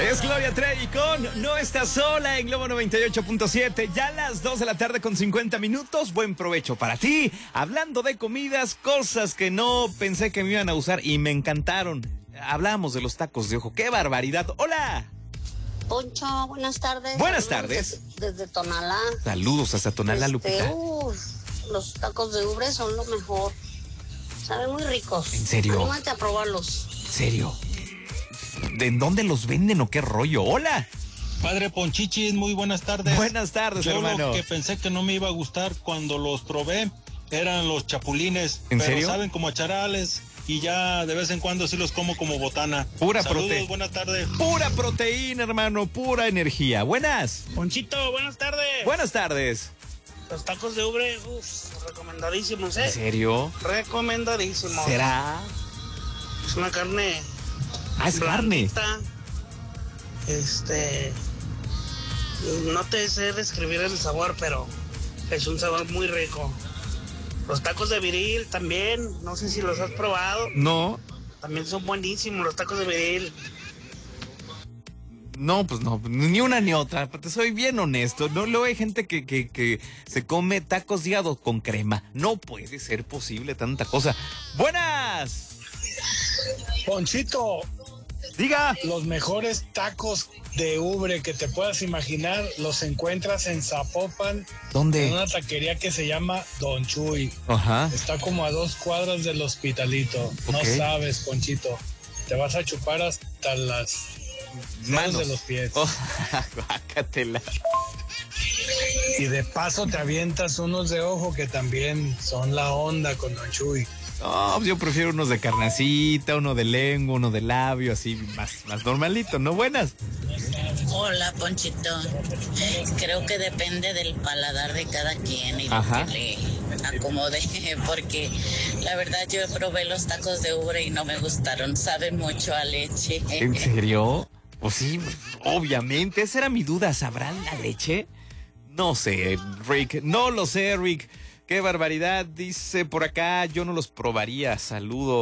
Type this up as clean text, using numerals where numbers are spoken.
Es Gloria Trevi con No Estás Sola en Globo 98.7. Ya a las 2 de la tarde con 50 minutos. Buen provecho para ti. Hablando de comidas, cosas que no pensé que me iban a usar y me encantaron. Hablamos de los tacos de ojo. ¡Qué barbaridad! ¡Hola! Poncho, buenas tardes. Buenas Saludos tardes. Desde Tonalá. Saludos hasta Tonalá, Lupita. Los tacos de ubre son lo mejor. Saben muy ricos. ¿En serio? Anímate a probarlos. ¿En serio? ¿De dónde los venden o qué rollo? ¡Hola! Padre Ponchichis, muy buenas tardes. Buenas tardes, Yo hermano. Lo que pensé que no me iba a gustar cuando los probé eran los chapulines. ¿En pero serio? saben como a charales y ya de vez en cuando sí los como como botana. Pura Saludos, proteína. buenas tardes. Pura proteína, hermano. Pura energía. Buenas. Ponchito, buenas tardes. Buenas tardes. Los tacos de ubre, recomendadísimos, ¿eh? ¿En serio? Recomendadísimos. ¿Será? Es una carne Ah, es carne. blandita. No te sé describir el sabor, pero es un sabor muy rico. Los tacos de viril también, no sé si los has probado. No. También son buenísimos los tacos de viril. No, pues no, ni una ni otra. Te soy bien honesto. No, luego hay gente que se come tacos de hígado con crema. No puede ser posible tanta cosa. ¡Buenas! Ponchito, Diga. los mejores tacos de ubre que te puedas imaginar los encuentras en Zapopan, en ¿Dónde? una taquería que se llama Don Chuy. Ajá. Está como a 2 cuadras del Hospitalito. No Ok. sabes, Ponchito. Te vas a chupar hasta las manos de los pies. Oh, guácatela. Y de paso te avientas unos de ojo que también son la onda con Don Chuy. No, yo prefiero unos de carnacita, uno de lengua, uno de labio, así más normalito, ¿no? Buenas. Hola, Ponchito. Creo que depende del paladar de cada quien y lo Ajá. que le acomode, porque la verdad yo probé los tacos de ubre y no me gustaron, saben mucho a leche. ¿En serio? Pues sí, obviamente. Esa era mi duda. ¿Sabrán la leche? No sé, Rick. No lo sé, Rick. Qué barbaridad. Dice por acá, yo no los probaría. Saludos.